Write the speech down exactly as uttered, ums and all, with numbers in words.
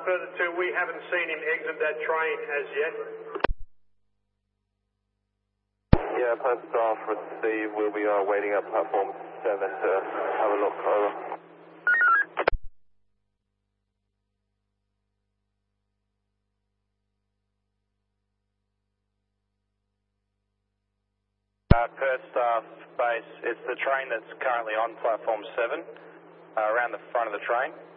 further to, we haven't seen him exit that train as yet. Yeah, Perth staff received. We'll be uh, waiting up platform seven to have a look. Over. Uh, Perth staff base, it's the train that's currently on platform seven, uh, around the front of the train.